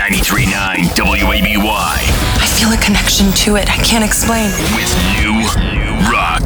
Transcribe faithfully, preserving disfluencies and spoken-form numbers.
ninety-three point nine W A B Y. I feel a connection to it. I can't explain. With new rock.